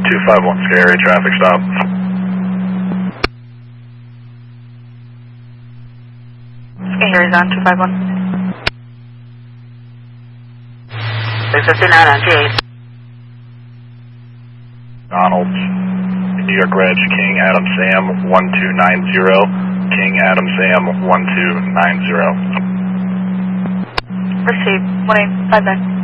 251 Scary traffic stop. Scary's on 251. 659 on G8. Donald, New York Reg, King Adam Sam 1290. King Adam Sam 1290. Received 1859.